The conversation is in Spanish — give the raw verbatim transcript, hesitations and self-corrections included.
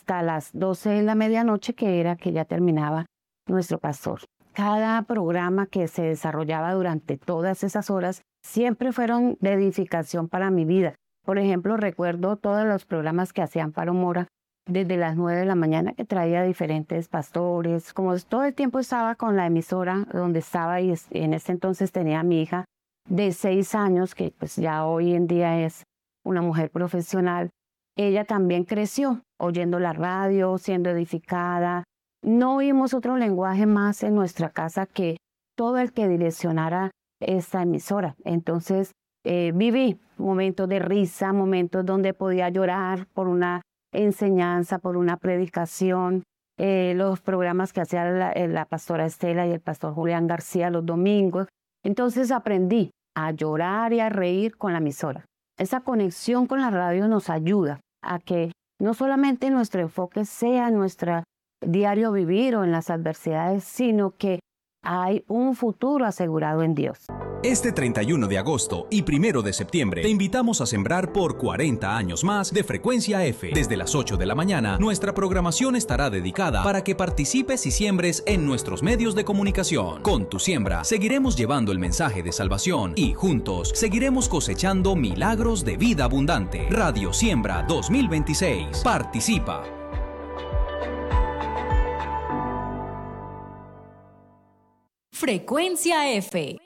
hasta las doce de la medianoche, que era que ya terminaba nuestro pastor. Cada programa que se desarrollaba durante todas esas horas siempre fueron de edificación para mi vida. Por ejemplo, recuerdo todos los programas que hacía Amparo Mora desde las nueve de la mañana, que traía diferentes pastores. Como todo el tiempo estaba con la emisora donde estaba, y en ese entonces tenía a mi hija de seis años, que pues ya hoy en día es una mujer profesional. Ella también creció oyendo la radio, siendo edificada. No oímos otro lenguaje más en nuestra casa que todo el que direccionara esta emisora. Entonces eh, viví momentos de risa, momentos donde podía llorar por una enseñanza, por una predicación, eh, los programas que hacía la, la pastora Estela y el pastor Julián García los domingos. Entonces aprendí a llorar y a reír con la emisora. Esa conexión con la radio nos ayuda a que no solamente nuestro enfoque sea nuestro diario vivir o en las adversidades, sino que hay un futuro asegurado en Dios. Este treinta y uno de agosto y primero de septiembre te invitamos a sembrar por cuarenta años más de Frecuencia F. Desde las ocho de la mañana, nuestra programación estará dedicada para que participes y siembres en nuestros medios de comunicación. Con tu siembra, seguiremos llevando el mensaje de salvación y juntos seguiremos cosechando milagros de vida abundante. Radio Siembra dos mil veintiséis. Participa. Frecuencia F.